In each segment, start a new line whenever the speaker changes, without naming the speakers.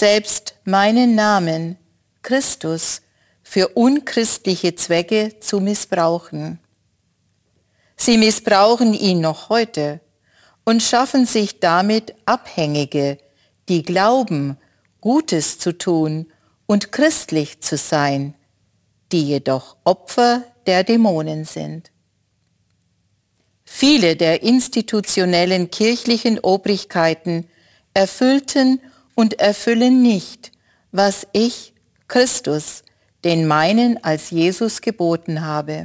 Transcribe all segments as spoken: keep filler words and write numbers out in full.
selbst meinen Namen, Christus, für unchristliche Zwecke zu missbrauchen. Sie missbrauchen ihn noch heute und schaffen sich damit Abhängige, die glauben, Gutes zu tun und christlich zu sein, die jedoch Opfer der Dämonen sind. Viele der institutionellen kirchlichen Obrigkeiten erfüllten und erfüllen nicht, was ich, Christus, den meinen als Jesus geboten habe.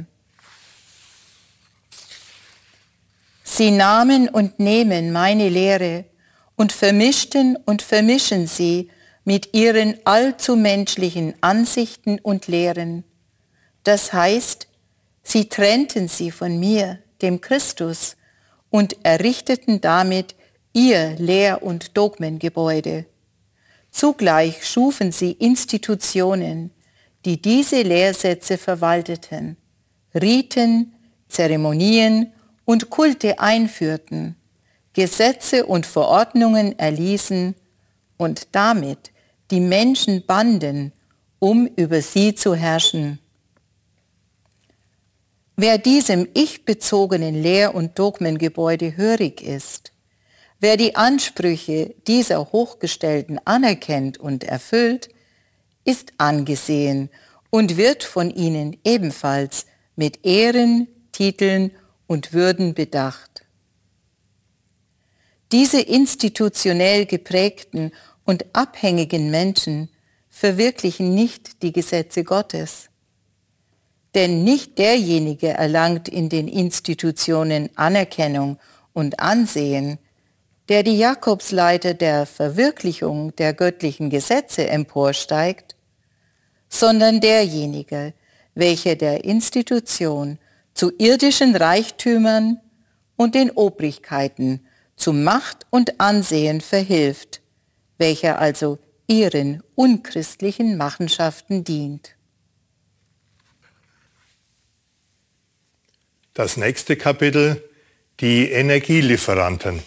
Sie nahmen und nehmen meine Lehre und vermischten und vermischen sie mit ihren allzu menschlichen Ansichten und Lehren. Das heißt, sie trennten sie von mir, dem Christus, und errichteten damit ihr Lehr- und Dogmengebäude. Zugleich schufen sie Institutionen, die diese Lehrsätze verwalteten, Riten, Zeremonien und Kulte einführten, Gesetze und Verordnungen erließen und damit die Menschen banden, um über sie zu herrschen. Wer diesem ich-bezogenen Lehr- und Dogmengebäude hörig ist, wer die Ansprüche dieser Hochgestellten anerkennt und erfüllt, ist angesehen und wird von ihnen ebenfalls mit Ehren, Titeln und Würden bedacht. Diese institutionell geprägten und abhängigen Menschen verwirklichen nicht die Gesetze Gottes. Denn nicht derjenige erlangt in den Institutionen Anerkennung und Ansehen, der die Jakobsleiter der Verwirklichung der göttlichen Gesetze emporsteigt, sondern derjenige, welcher der Institution zu irdischen Reichtümern und den Obrigkeiten zu Macht und Ansehen verhilft, welcher also ihren unchristlichen Machenschaften dient.
Das nächste Kapitel, die Energielieferanten.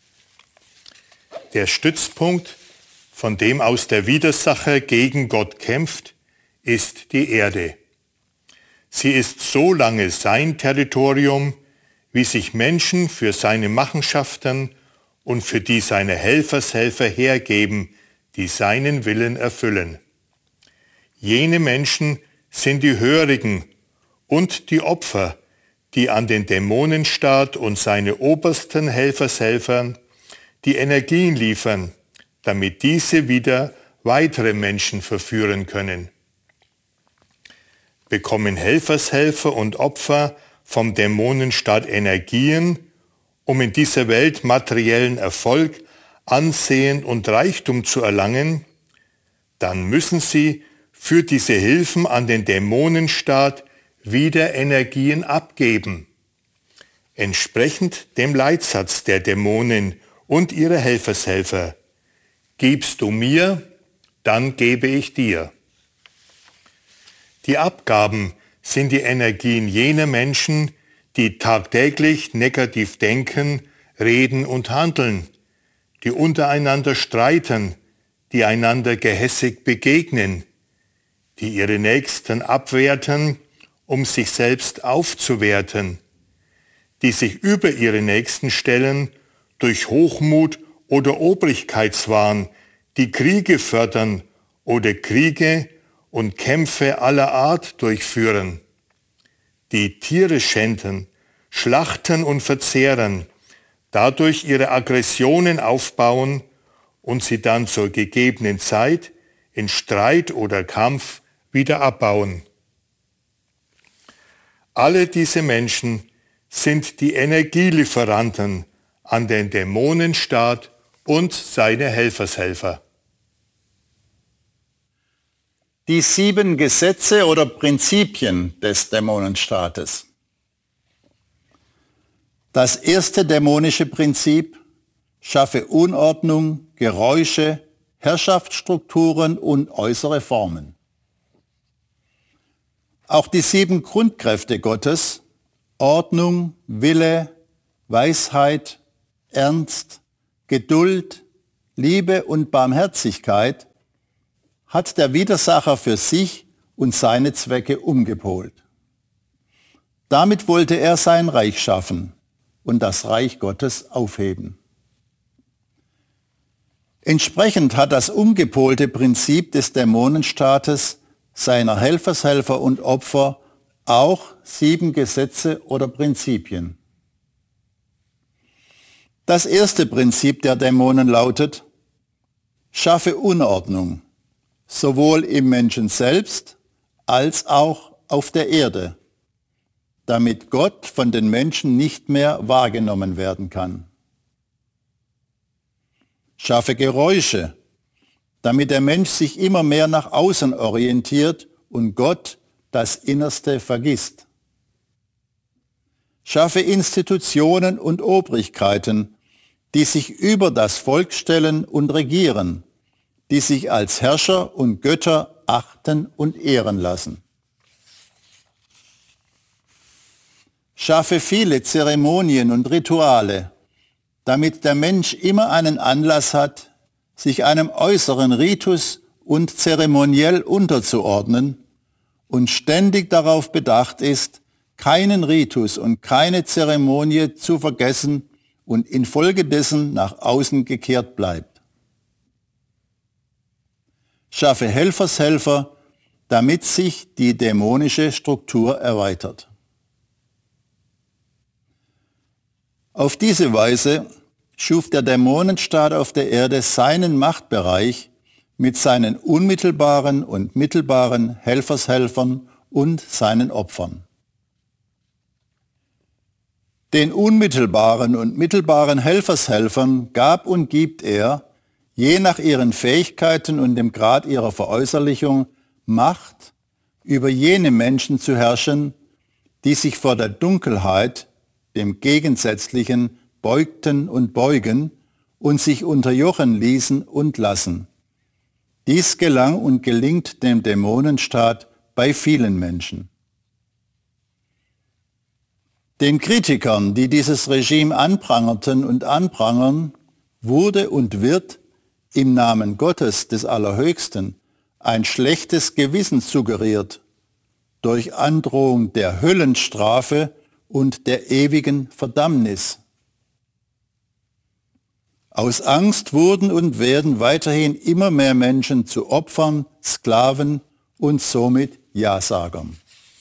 Der Stützpunkt, von dem aus der Widersacher gegen Gott kämpft, ist die Erde. Sie ist so lange sein Territorium, wie sich Menschen für seine Machenschaften und für die seine Helfershelfer hergeben, die seinen Willen erfüllen. Jene Menschen sind die Hörigen und die Opfer, die an den Dämonenstaat und seine obersten Helfershelfern die Energien liefern, damit diese wieder weitere Menschen verführen können. Bekommen Helfershelfer und Opfer vom Dämonenstaat Energien, um in dieser Welt materiellen Erfolg, Ansehen und Reichtum zu erlangen, dann müssen sie für diese Hilfen an den Dämonenstaat wieder Energien abgeben. Entsprechend dem Leitsatz der Dämonen und ihrer Helfershelfer: Gibst du mir, dann gebe ich dir. Die Abgaben sind die Energien jener Menschen, die tagtäglich negativ denken, reden und handeln, die untereinander streiten, die einander gehässig begegnen, die ihre Nächsten abwerten, um sich selbst aufzuwerten, die sich über ihre Nächsten stellen durch Hochmut oder Obrigkeitswahn, die Kriege fördern oder Kriege und Kämpfe aller Art durchführen, die Tiere schänden, schlachten und verzehren, dadurch ihre Aggressionen aufbauen und sie dann zur gegebenen Zeit in Streit oder Kampf wieder abbauen. Alle diese Menschen sind die Energielieferanten an den Dämonenstaat und seine Helfershelfer.
Die sieben Gesetze oder Prinzipien des Dämonenstaates. Das erste dämonische Prinzip: Schaffe Unordnung, Geräusche, Herrschaftsstrukturen und äußere Formen. Auch die sieben Grundkräfte Gottes: Ordnung, Wille, Weisheit, Ernst, Geduld, Liebe und Barmherzigkeit hat der Widersacher für sich und seine Zwecke umgepolt. Damit wollte er sein Reich schaffen und das Reich Gottes aufheben. Entsprechend hat das umgepolte Prinzip des Dämonenstaates, seiner Helfershelfer und Opfer auch sieben Gesetze oder Prinzipien. Das erste Prinzip der Dämonen lautet: Schaffe Unordnung, sowohl im Menschen selbst als auch auf der Erde, damit Gott von den Menschen nicht mehr wahrgenommen werden kann. Schaffe Geräusche, damit der Mensch sich immer mehr nach außen orientiert und Gott das Innerste vergisst. Schaffe Institutionen und Obrigkeiten, die sich über das Volk stellen und regieren, die sich als Herrscher und Götter achten und ehren lassen. Schaffe viele Zeremonien und Rituale, damit der Mensch immer einen Anlass hat, sich einem äußeren Ritus und zeremoniell unterzuordnen und ständig darauf bedacht ist, keinen Ritus und keine Zeremonie zu vergessen und infolgedessen nach außen gekehrt bleibt. Schaffe Helfershelfer, damit sich die dämonische Struktur erweitert. Auf diese Weise schuf der Dämonenstaat auf der Erde seinen Machtbereich mit seinen unmittelbaren und mittelbaren Helfershelfern und seinen Opfern. Den unmittelbaren und mittelbaren Helfershelfern gab und gibt er, je nach ihren Fähigkeiten und dem Grad ihrer Veräußerlichung, Macht, über jene Menschen zu herrschen, die sich vor der Dunkelheit, dem Gegensätzlichen, beugten und beugen und sich unterjochen ließen und lassen. Dies gelang und gelingt dem Dämonenstaat bei vielen Menschen. Den Kritikern, die dieses Regime anprangerten und anprangern, wurde und wird im Namen Gottes des Allerhöchsten ein schlechtes Gewissen suggeriert, durch Androhung der Höllenstrafe und der ewigen Verdammnis. Aus Angst wurden und werden weiterhin immer mehr Menschen zu Opfern, Sklaven und somit Ja-Sagern.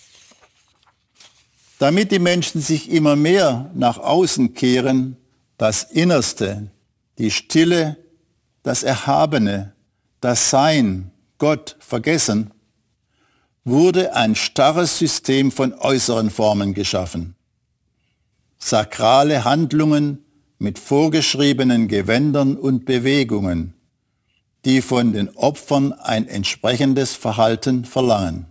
Damit die Menschen sich immer mehr nach außen kehren, das Innerste, die Stille, das Erhabene, das Sein, Gott vergessen, wurde ein starres System von äußeren Formen geschaffen. Sakrale Handlungen mit vorgeschriebenen Gewändern und Bewegungen, die von den Opfern ein entsprechendes Verhalten verlangen.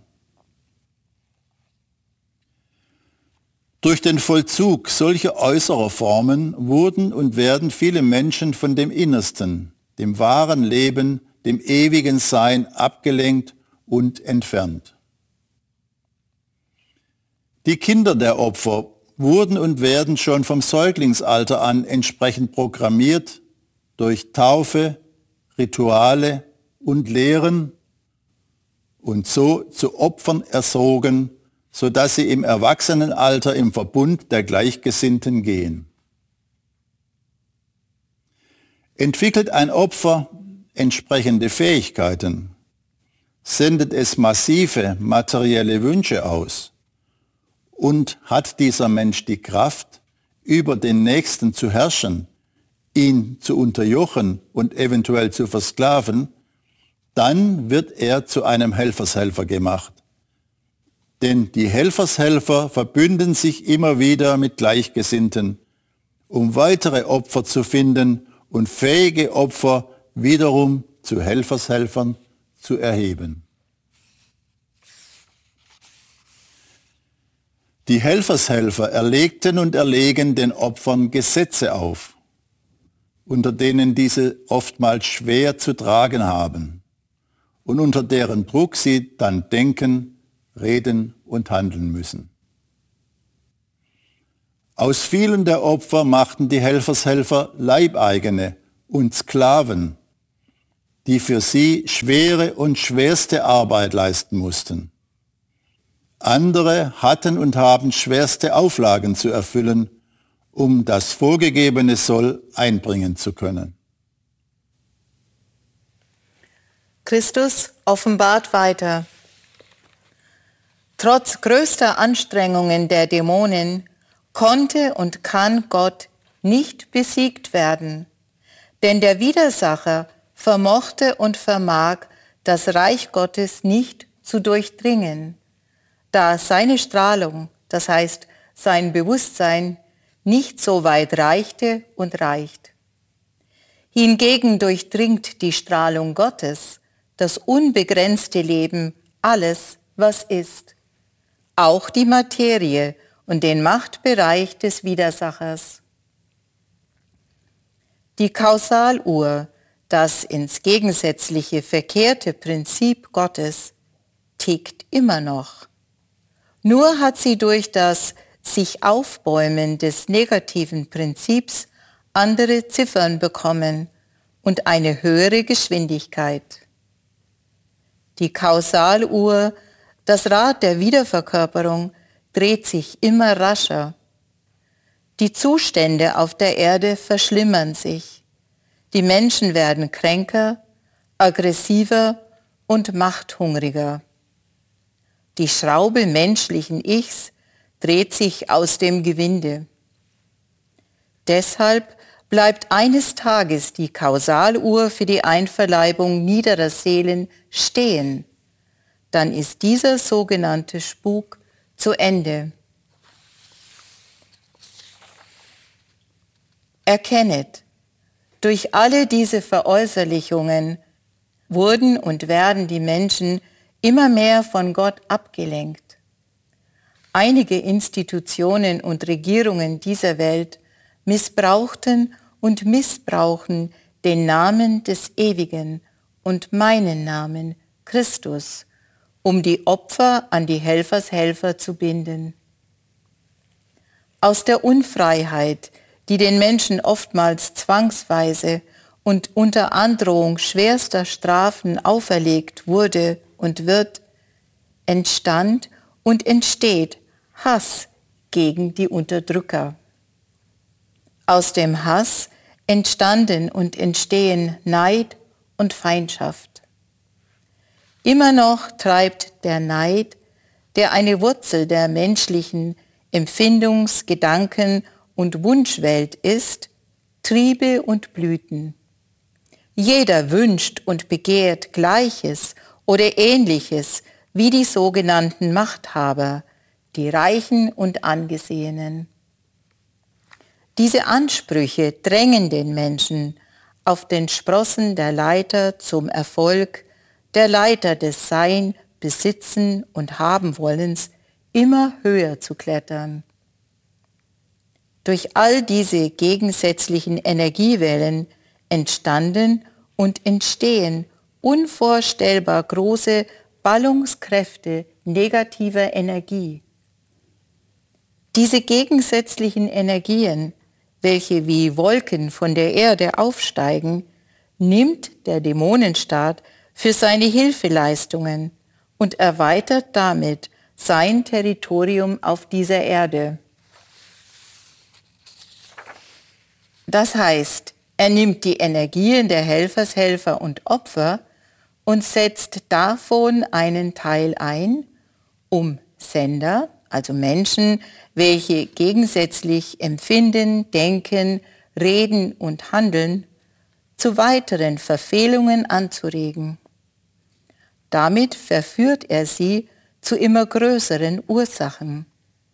Durch den Vollzug solcher äußerer Formen wurden und werden viele Menschen von dem Innersten, dem wahren Leben, dem ewigen Sein abgelenkt und entfernt. Die Kinder der Opfer wurden und werden schon vom Säuglingsalter an entsprechend programmiert durch Taufe, Rituale und Lehren und so zu Opfern erzogen, sodass sie im Erwachsenenalter im Verbund der Gleichgesinnten gehen. Entwickelt ein Opfer entsprechende Fähigkeiten, sendet es massive materielle Wünsche aus und hat dieser Mensch die Kraft, über den Nächsten zu herrschen, ihn zu unterjochen und eventuell zu versklaven, dann wird er zu einem Helfershelfer gemacht. Denn die Helfershelfer verbünden sich immer wieder mit Gleichgesinnten, um weitere Opfer zu finden und fähige Opfer wiederum zu Helfershelfern zu erheben. Die Helfershelfer erlegten und erlegen den Opfern Gesetze auf, unter denen diese oftmals schwer zu tragen haben und unter deren Druck sie dann denken, reden und handeln müssen. Aus vielen der Opfer machten die Helfershelfer Leibeigene und Sklaven, die für sie schwere und schwerste Arbeit leisten mussten. Andere hatten und haben schwerste Auflagen zu erfüllen, um das vorgegebene Soll einbringen zu können.
Christus offenbart weiter. Trotz größter Anstrengungen der Dämonen konnte und kann Gott nicht besiegt werden, denn der Widersacher vermochte und vermag das Reich Gottes nicht zu durchdringen, da seine Strahlung, das heißt sein Bewusstsein, nicht so weit reichte und reicht. Hingegen durchdringt die Strahlung Gottes das unbegrenzte Leben alles, was ist, auch die Materie und den Machtbereich des Widersachers. Die Kausaluhr, das ins Gegensätzliche verkehrte Prinzip Gottes, tickt immer noch. Nur hat sie durch das sich Aufbäumen des negativen Prinzips andere Ziffern bekommen und eine höhere Geschwindigkeit. Die Kausaluhr, das Rad der Wiederverkörperung, dreht sich immer rascher. Die Zustände auf der Erde verschlimmern sich. Die Menschen werden kränker, aggressiver und machthungriger. Die Schraube menschlichen Ichs dreht sich aus dem Gewinde. Deshalb bleibt eines Tages die Kausaluhr für die Einverleibung niederer Seelen stehen. Dann ist dieser sogenannte Spuk zu Ende. Erkennet, durch alle diese Veräußerlichungen wurden und werden die Menschen immer mehr von Gott abgelenkt. Einige Institutionen und Regierungen dieser Welt missbrauchten und missbrauchen den Namen des Ewigen und meinen Namen, Christus, um die Opfer an die Helfershelfer zu binden. Aus der Unfreiheit, die den Menschen oftmals zwangsweise und unter Androhung schwerster Strafen auferlegt wurde und wird, entstand und entsteht Hass gegen die Unterdrücker. Aus dem Hass entstanden und entstehen Neid und Feindschaft. Immer noch treibt der Neid, der eine Wurzel der menschlichen Empfindungs-, Gedanken- und Wunschwelt ist, Triebe und Blüten. Jeder wünscht und begehrt Gleiches oder Ähnliches wie die sogenannten Machthaber, die Reichen und Angesehenen. Diese Ansprüche drängen den Menschen auf den Sprossen der Leiter zum Erfolg, der Leiter des Sein, Besitzen und Habenwollens immer höher zu klettern. Durch all diese gegensätzlichen Energiewellen entstanden und entstehen unvorstellbar große Ballungskräfte negativer Energie. Diese gegensätzlichen Energien, welche wie Wolken von der Erde aufsteigen, nimmt der Dämonenstaat für seine Hilfeleistungen und erweitert damit sein Territorium auf dieser Erde. Das heißt, er nimmt die Energien der Helfershelfer und Opfer und setzt davon einen Teil ein, um Sender, also Menschen, welche gegensätzlich empfinden, denken, reden und handeln, zu weiteren Verfehlungen anzuregen. Damit verführt er sie zu immer größeren Ursachen.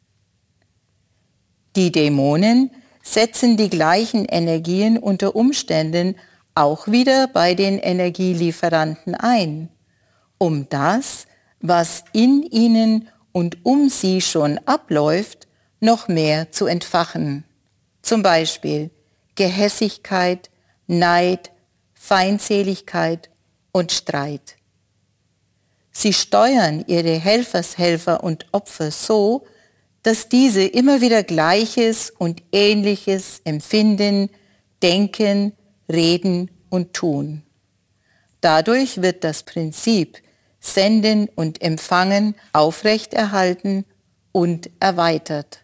Die Dämonen setzen die gleichen Energien unter Umständen auch wieder bei den Energielieferanten ein, um das, was in ihnen und um sie schon abläuft, noch mehr zu entfachen. Zum Beispiel Gehässigkeit, Neid, Feindseligkeit und Streit. Sie steuern ihre Helfershelfer und Opfer so, dass diese immer wieder Gleiches und Ähnliches empfinden, denken, reden und tun. Dadurch wird das Prinzip Senden und Empfangen aufrechterhalten und erweitert.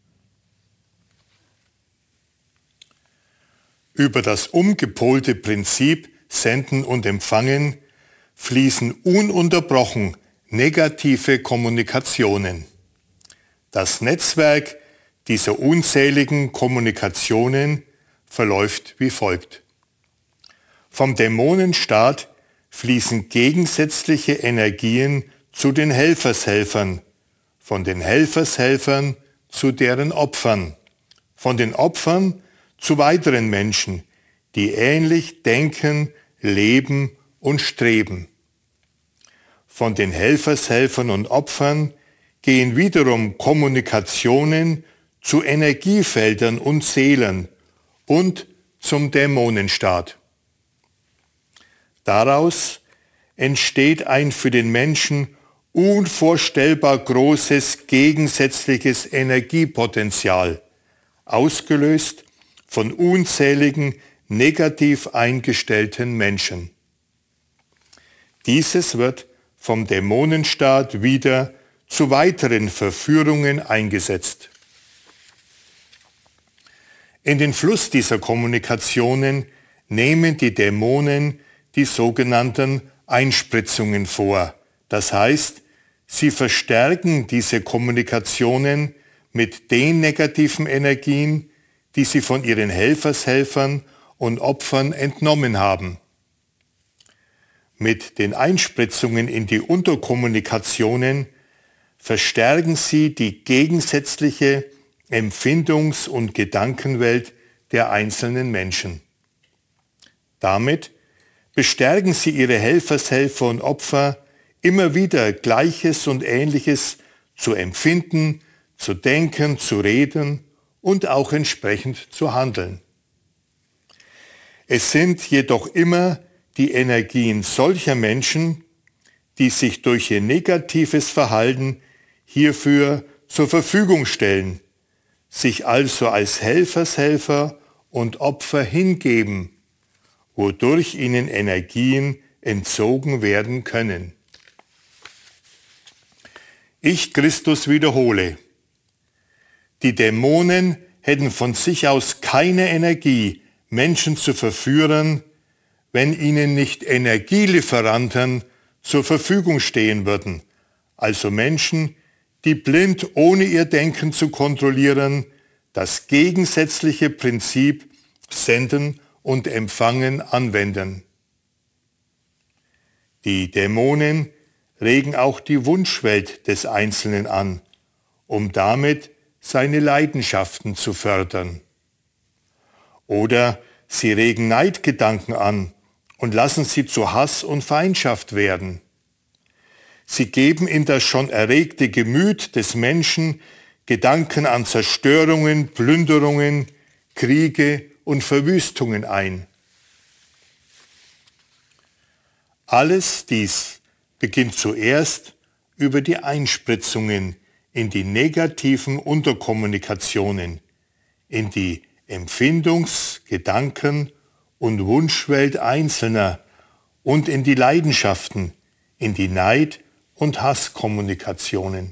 Über das umgepolte Prinzip Senden und Empfangen fließen ununterbrochen negative Kommunikationen. Das Netzwerk dieser unzähligen Kommunikationen verläuft wie folgt. Vom Dämonenstaat fließen gegensätzliche Energien zu den Helfershelfern, von den Helfershelfern zu deren Opfern, von den Opfern zu weiteren Menschen, die ähnlich denken, leben und streben. Von den Helfershelfern und Opfern gehen wiederum Kommunikationen zu Energiefeldern und Seelen und zum Dämonenstaat. Daraus entsteht ein für den Menschen unvorstellbar großes gegensätzliches Energiepotenzial, ausgelöst von unzähligen negativ eingestellten Menschen. Dieses wird vom Dämonenstaat wieder zu weiteren Verführungen eingesetzt. In den Fluss dieser Kommunikationen nehmen die Dämonen die sogenannten Einspritzungen vor. Das heißt, sie verstärken diese Kommunikationen mit den negativen Energien, die sie von ihren Helfershelfern und Opfern entnommen haben. Mit den Einspritzungen in die Unterkommunikationen verstärken sie die gegensätzliche Empfindungs- und Gedankenwelt der einzelnen Menschen. Damit bestärken sie ihre Helfershelfer und Opfer, immer wieder Gleiches und Ähnliches zu empfinden, zu denken, zu reden und auch entsprechend zu handeln. Es sind jedoch immer die Energien solcher Menschen, die sich durch ihr negatives Verhalten hierfür zur Verfügung stellen, sich also als Helfershelfer und Opfer hingeben, wodurch ihnen Energien entzogen werden können. Ich, Christus, wiederhole: Die Dämonen hätten von sich aus keine Energie, Menschen zu verführen, wenn ihnen nicht Energielieferanten zur Verfügung stehen würden, also Menschen, die blind, ohne ihr Denken zu kontrollieren, das gegensätzliche Prinzip Senden und Empfangen anwenden. Die Dämonen regen auch die Wunschwelt des Einzelnen an, um damit seine Leidenschaften zu fördern. Oder sie regen Neidgedanken an und lassen sie zu Hass und Feindschaft werden. Sie geben in das schon erregte Gemüt des Menschen Gedanken an Zerstörungen, Plünderungen, Kriege und Verwüstungen ein. Alles dies beginnt zuerst über die Einspritzungen in die negativen Unterkommunikationen, in die Empfindungs-, Gedanken- und Wunschwelt Einzelner und in die Leidenschaften, in die Neid- und Hasskommunikationen.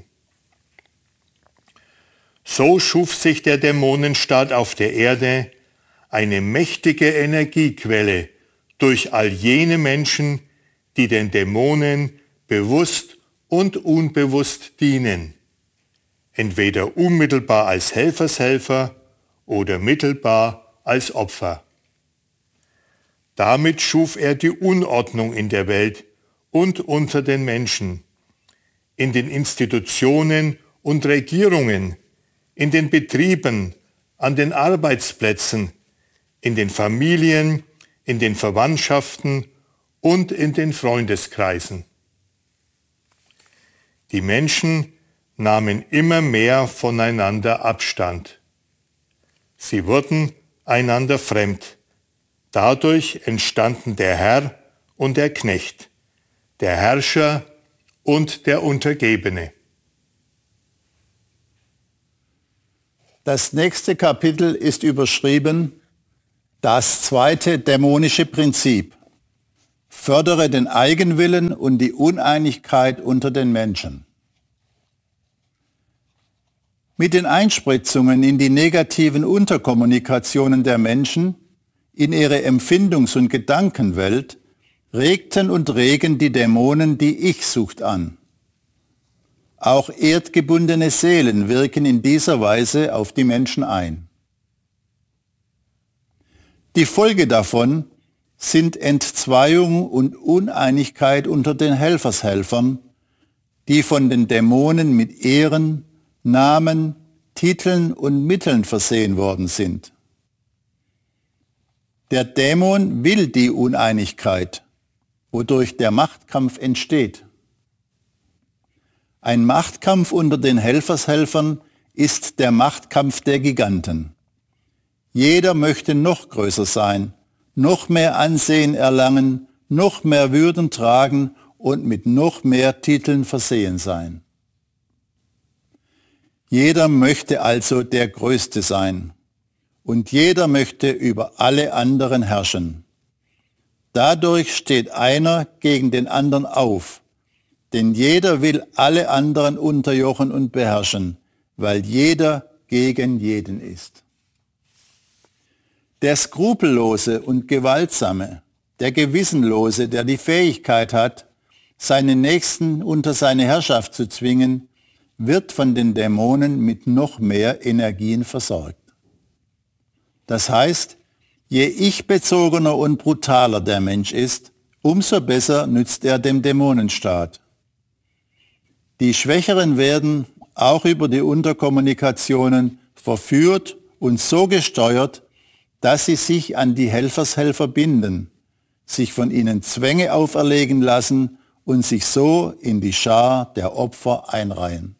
So schuf sich der Dämonenstaat auf der Erde eine mächtige Energiequelle durch all jene Menschen, die den Dämonen bewusst und unbewusst dienen, entweder unmittelbar als Helfershelfer oder mittelbar als Opfer. Damit schuf er die Unordnung in der Welt und unter den Menschen, in den Institutionen und Regierungen, in den Betrieben, an den Arbeitsplätzen, in den Familien, in den Verwandtschaften und in den Freundeskreisen. Die Menschen nahmen immer mehr voneinander Abstand. Sie wurden einander fremd. Dadurch entstanden der Herr und der Knecht, der Herrscher und der Untergebene.
Das nächste Kapitel ist überschrieben: Das zweite dämonische Prinzip. fördere den Eigenwillen und die Uneinigkeit unter den Menschen. Mit den Einspritzungen in die negativen Unterkommunikationen der Menschen, in ihre Empfindungs- und Gedankenwelt, regten und regen die Dämonen die Ich-Sucht an. Auch erdgebundene Seelen wirken in dieser Weise auf die Menschen ein. Die Folge davon sind Entzweiung und Uneinigkeit unter den Helfershelfern, die von den Dämonen mit Ehren, Namen, Titeln und Mitteln versehen worden sind. Der Dämon will die Uneinigkeit, wodurch der Machtkampf entsteht. Ein Machtkampf unter den Helfershelfern ist der Machtkampf der Giganten. Jeder möchte noch größer sein, noch mehr Ansehen erlangen, noch mehr Würden tragen und mit noch mehr Titeln versehen sein. Jeder möchte also der Größte sein und jeder möchte über alle anderen herrschen. Dadurch steht einer gegen den anderen auf, denn jeder will alle anderen unterjochen und beherrschen, weil jeder gegen jeden ist. Der Skrupellose und Gewaltsame, der Gewissenlose, der die Fähigkeit hat, seinen Nächsten unter seine Herrschaft zu zwingen, wird von den Dämonen mit noch mehr Energien versorgt. Das heißt, je ich-bezogener und brutaler der Mensch ist, umso besser nützt er dem Dämonenstaat. Die Schwächeren werden, auch über die Unterkommunikationen, verführt und so gesteuert, dass sie sich an die Helfershelfer binden, sich von ihnen Zwänge auferlegen lassen und sich so in die Schar der Opfer einreihen.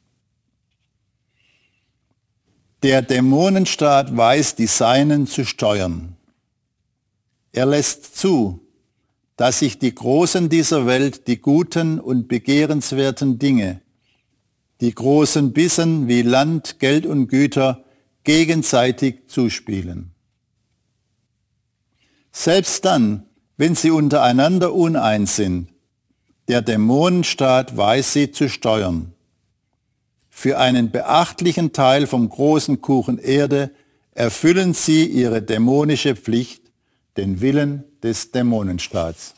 Der Dämonenstaat weiß, die Seinen zu steuern. Er lässt zu, dass sich die Großen dieser Welt die guten und begehrenswerten Dinge, die großen Bissen wie Land, Geld und Güter, gegenseitig zuspielen. Selbst dann, wenn sie untereinander uneins sind, der Dämonenstaat weiß sie zu steuern. Für einen beachtlichen Teil vom großen Kuchen Erde erfüllen sie ihre dämonische Pflicht, den Willen des Dämonenstaats.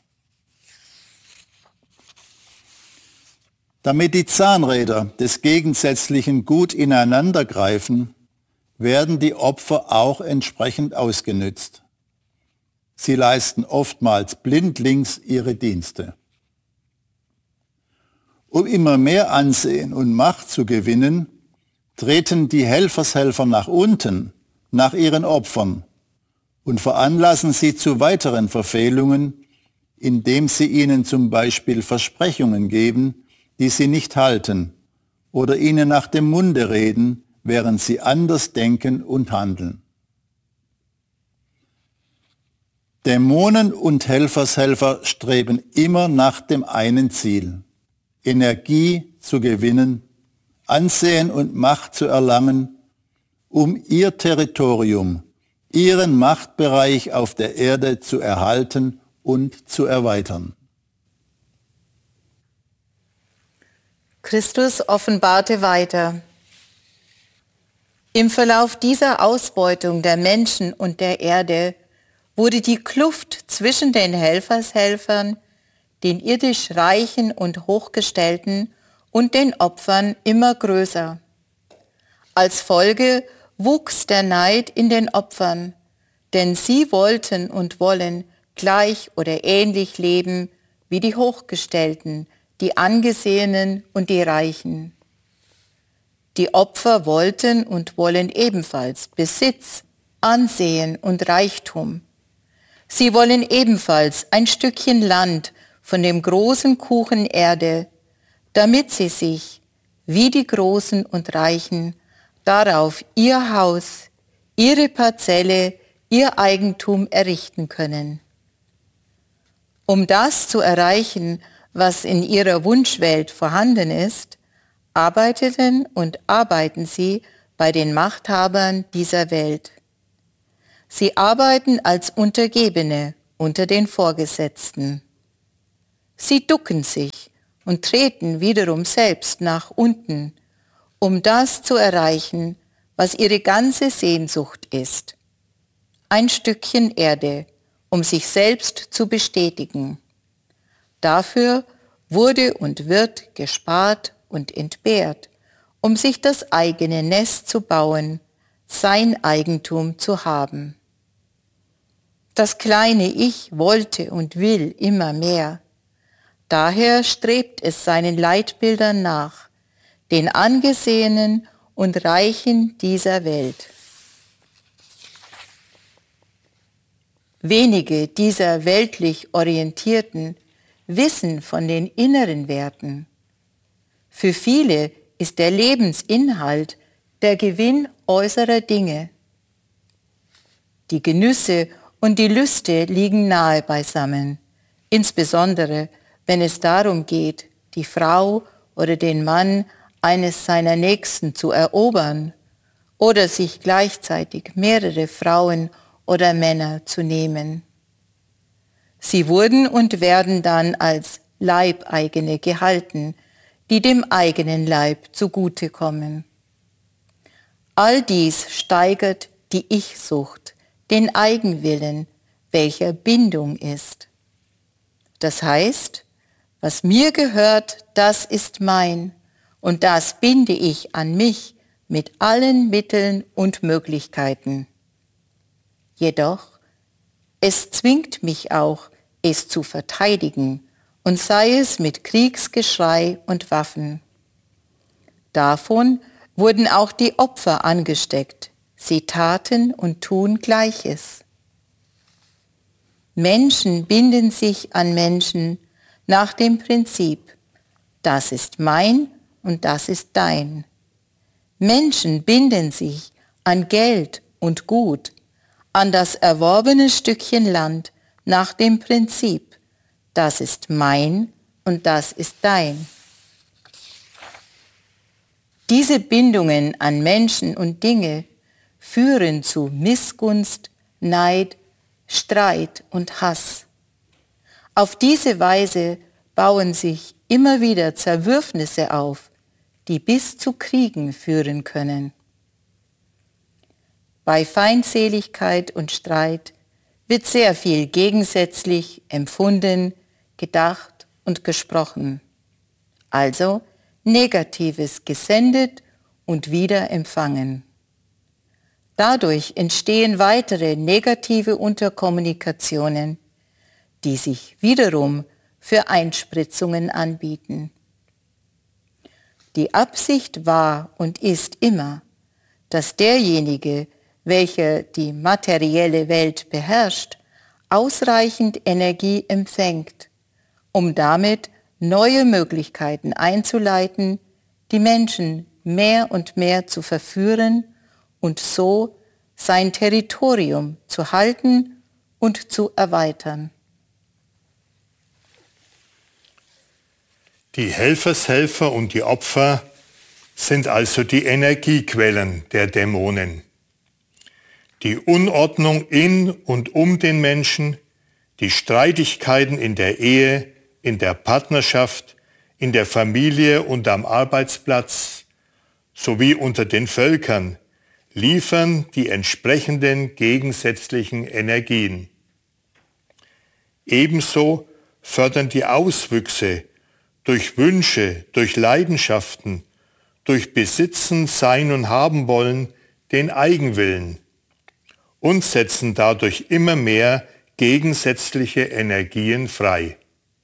Damit die Zahnräder des Gegensätzlichen gut ineinander greifen, werden die Opfer auch entsprechend ausgenützt. Sie leisten oftmals blindlings ihre Dienste. Um immer mehr Ansehen und Macht zu gewinnen, treten die Helfershelfer nach unten, nach ihren Opfern und veranlassen sie zu weiteren Verfehlungen, indem sie ihnen zum Beispiel Versprechungen geben, die sie nicht halten, oder ihnen nach dem Munde reden, während sie anders denken und handeln. Dämonen und Helfershelfer streben immer nach dem einen Ziel: Energie zu gewinnen, Ansehen und Macht zu erlangen, um ihr Territorium, ihren Machtbereich auf der Erde zu erhalten und zu erweitern.
Christus offenbarte weiter: Im Verlauf dieser Ausbeutung der Menschen und der Erde wurde die Kluft zwischen den Helfershelfern, den irdisch Reichen und Hochgestellten und den Opfern immer größer. Als Folge wuchs der Neid in den Opfern, denn sie wollten und wollen gleich oder ähnlich leben wie die Hochgestellten, die Angesehenen und die Reichen. Die Opfer wollten und wollen ebenfalls Besitz, Ansehen und Reichtum. Sie wollen ebenfalls ein Stückchen Land von dem großen Kuchen Erde, damit sie sich, wie die Großen und Reichen, darauf ihr Haus, ihre Parzelle, ihr Eigentum errichten können. Um das zu erreichen, was in ihrer Wunschwelt vorhanden ist, arbeiteten und arbeiten sie bei den Machthabern dieser Welt. Sie arbeiten als Untergebene unter den Vorgesetzten. Sie ducken sich und treten wiederum selbst nach unten, um das zu erreichen, was ihre ganze Sehnsucht ist. Ein Stückchen Erde, um sich selbst zu bestätigen. Dafür wurde und wird gespart und entbehrt, um sich das eigene Nest zu bauen, sein Eigentum zu haben. Das kleine Ich wollte und will immer mehr. Daher strebt es seinen Leitbildern nach, den Angesehenen und Reichen dieser Welt. Wenige dieser weltlich Orientierten wissen von den inneren Werten. Für viele ist der Lebensinhalt der Gewinn äußerer Dinge. Die Genüsse und die Lüste liegen nahe beisammen, insbesondere wenn es darum geht, die Frau oder den Mann eines seiner Nächsten zu erobern oder sich gleichzeitig mehrere Frauen oder Männer zu nehmen. Sie wurden und werden dann als Leibeigene gehalten, die dem eigenen Leib zugutekommen. All dies steigert die Ich-Sucht, den Eigenwillen, welcher Bindung ist. Das heißt, was mir gehört, das ist mein, und das binde ich an mich mit allen Mitteln und Möglichkeiten. Jedoch, es zwingt mich auch, es zu verteidigen, und sei es mit Kriegsgeschrei und Waffen. Davon wurden auch die Opfer angesteckt. Sie taten und tun Gleiches. Menschen binden sich an Menschen nach dem Prinzip, das ist mein und das ist dein. Menschen binden sich an Geld und Gut, an das erworbene Stückchen Land nach dem Prinzip, das ist mein und das ist dein. Diese Bindungen an Menschen und Dinge führen zu Missgunst, Neid, Streit und Hass. Auf diese Weise bauen sich immer wieder Zerwürfnisse auf, die bis zu Kriegen führen können. Bei Feindseligkeit und Streit wird sehr viel gegensätzlich empfunden, gedacht und gesprochen. Also Negatives gesendet und wieder empfangen. Dadurch entstehen weitere negative Unterkommunikationen, die sich wiederum für Einspritzungen anbieten. Die Absicht war und ist immer, dass derjenige, welcher die materielle Welt beherrscht, ausreichend Energie empfängt, um damit neue Möglichkeiten einzuleiten, die Menschen mehr und mehr zu verführen und so sein Territorium zu halten und zu erweitern.
Die Helfershelfer und die Opfer sind also die Energiequellen der Dämonen. Die Unordnung in und um den Menschen, die Streitigkeiten in der Ehe, in der Partnerschaft, in der Familie und am Arbeitsplatz sowie unter den Völkern liefern die entsprechenden gegensätzlichen Energien. Ebenso fördern die Auswüchse durch Wünsche, durch Leidenschaften, durch Besitzen, Sein und Haben wollen den Eigenwillen und setzen dadurch immer mehr gegensätzliche Energien frei.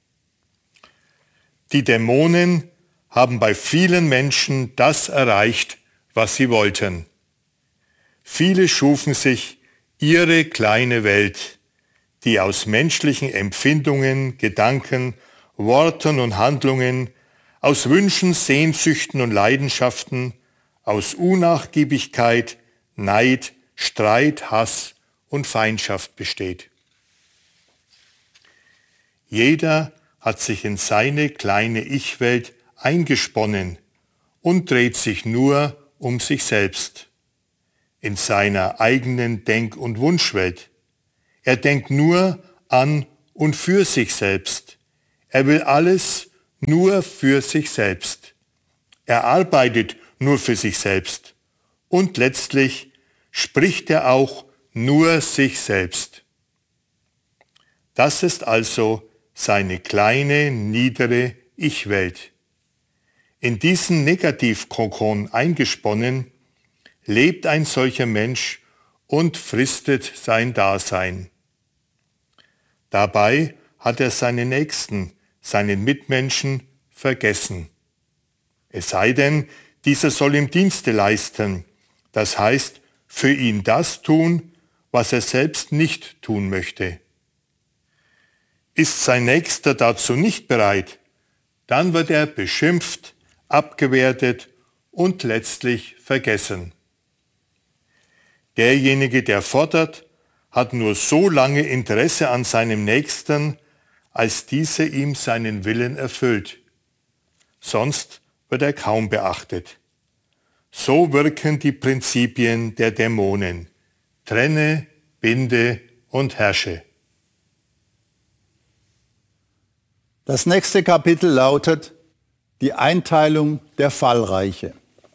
Die Dämonen haben bei vielen Menschen das erreicht, was sie wollten. Viele schufen sich ihre kleine Welt, die aus menschlichen Empfindungen, Gedanken, Worten und Handlungen, aus Wünschen, Sehnsüchten und Leidenschaften, aus Unnachgiebigkeit, Neid, Streit, Hass und Feindschaft besteht. Jeder hat sich in seine kleine Ich-Welt eingesponnen und dreht sich nur um sich selbst, in seiner eigenen Denk- und Wunschwelt. Er denkt nur an und für sich selbst. Er will alles nur für sich selbst. Er arbeitet nur für sich selbst. Und letztlich spricht er auch nur sich selbst. Das ist also seine kleine, niedere Ich-Welt. In diesen Negativkokon eingesponnen, lebt ein solcher Mensch und fristet sein Dasein. Dabei hat er seine Nächsten, seinen Mitmenschen vergessen. Es sei denn, dieser soll ihm Dienste leisten, das heißt, für ihn das tun, was er selbst nicht tun möchte. Ist sein Nächster dazu nicht bereit, dann wird er beschimpft, abgewertet und letztlich vergessen. Derjenige, der fordert, hat nur so lange Interesse an seinem Nächsten, als dieser ihm seinen Willen erfüllt. Sonst wird er kaum beachtet. So wirken die Prinzipien der Dämonen. Trenne, binde und herrsche.
Das nächste Kapitel lautet die Einteilung der Fallreiche.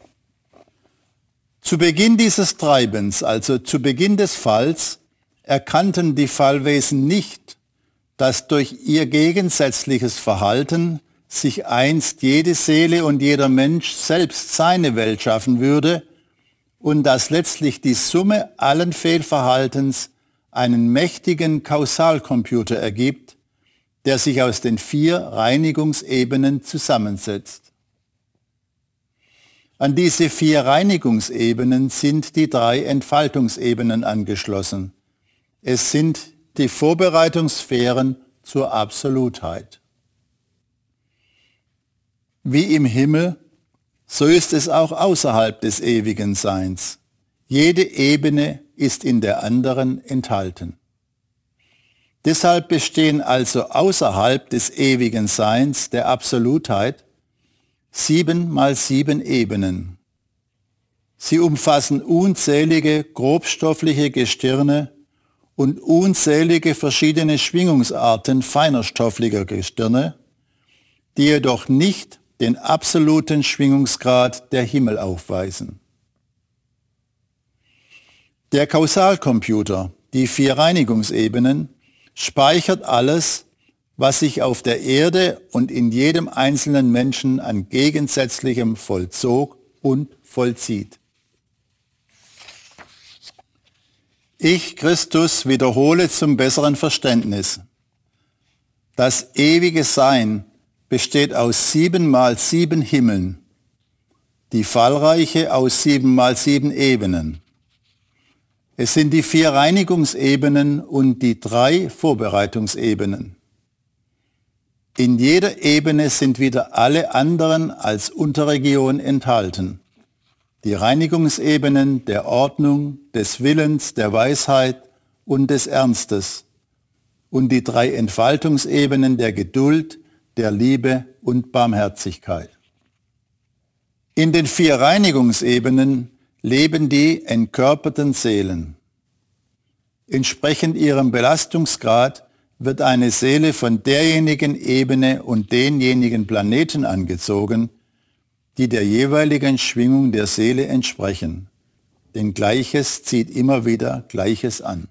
Zu Beginn dieses Treibens, also zu Beginn des Falls, erkannten die Fallwesen nicht, dass durch ihr gegensätzliches Verhalten sich einst jede Seele und jeder Mensch selbst seine Welt schaffen würde und dass letztlich die Summe allen Fehlverhaltens einen mächtigen Kausalcomputer ergibt, der sich aus den vier Reinigungsebenen zusammensetzt. An diese vier Reinigungsebenen sind die drei Entfaltungsebenen angeschlossen. Es sind die Vorbereitungssphären zur Absolutheit. Wie im Himmel, so ist es auch außerhalb des ewigen Seins. Jede Ebene ist in der anderen enthalten. Deshalb bestehen also außerhalb des ewigen Seins, der Absolutheit, sieben mal sieben Ebenen. Sie umfassen unzählige grobstoffliche Gestirne und unzählige verschiedene Schwingungsarten feinerstofflicher Gestirne, die jedoch nicht den absoluten Schwingungsgrad der Himmel aufweisen. Der Kausalcomputer, die vier Reinigungsebenen, speichert alles, was sich auf der Erde und in jedem einzelnen Menschen an Gegensätzlichem vollzog und vollzieht. Ich, Christus, wiederhole zum besseren Verständnis. Das ewige Sein besteht aus sieben mal sieben Himmeln, die Fallreiche aus sieben mal sieben Ebenen. Es sind die vier Reinigungsebenen und die drei Vorbereitungsebenen. In jeder Ebene sind wieder alle anderen als Unterregion enthalten. Die Reinigungsebenen der Ordnung, des Willens, der Weisheit und des Ernstes und die drei Entfaltungsebenen der Geduld, der Liebe und Barmherzigkeit. In den vier Reinigungsebenen leben die entkörperten Seelen. Entsprechend ihrem Belastungsgrad wird eine Seele von derjenigen Ebene und denjenigen Planeten angezogen, die der jeweiligen Schwingung der Seele entsprechen. Denn Gleiches zieht immer wieder Gleiches an.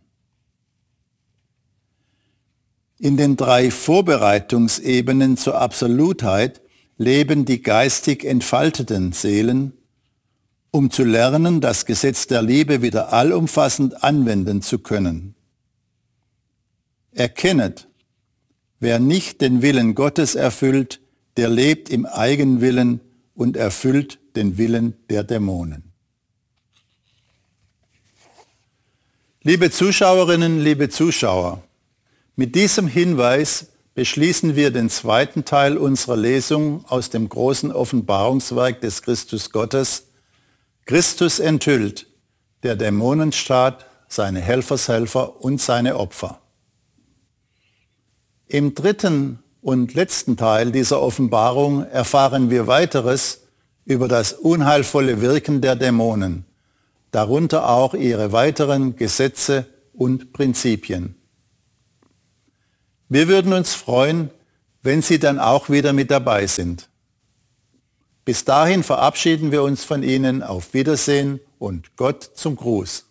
In den drei Vorbereitungsebenen zur Absolutheit leben die geistig entfalteten Seelen, um zu lernen, das Gesetz der Liebe wieder allumfassend anwenden zu können. Erkennet, wer nicht den Willen Gottes erfüllt, der lebt im Eigenwillen und erfüllt den Willen der Dämonen. Liebe Zuschauerinnen, liebe Zuschauer, mit diesem Hinweis beschließen wir den zweiten Teil unserer Lesung aus dem großen Offenbarungswerk des Christus Gottes, Christus enthüllt, der Dämonenstaat, seine Helfershelfer und seine Opfer. Im dritten und letzten Teil dieser Offenbarung erfahren wir Weiteres über das unheilvolle Wirken der Dämonen, darunter auch ihre weiteren Gesetze und Prinzipien. Wir würden uns freuen, wenn Sie dann auch wieder mit dabei sind. Bis dahin verabschieden wir uns von Ihnen. Auf Wiedersehen und Gott zum Gruß.